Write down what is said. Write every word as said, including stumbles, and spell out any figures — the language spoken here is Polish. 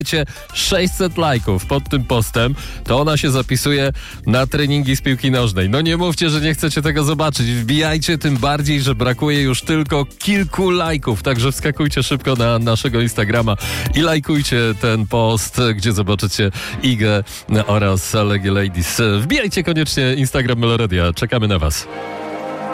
sześćset lajków pod tym postem, to ona się zapisuje na treningi z piłki nożnej. No nie mówcie, że nie chcecie tego zobaczyć. Wbijajcie, tym bardziej, że brakuje już tylko kilku lajków. Także wskakujcie szybko na naszego Instagrama i lajkujcie ten post, gdzie zobaczycie Igę oraz Legie Ladies. Wbijajcie koniecznie Instagram Meloradia. Czekamy na was.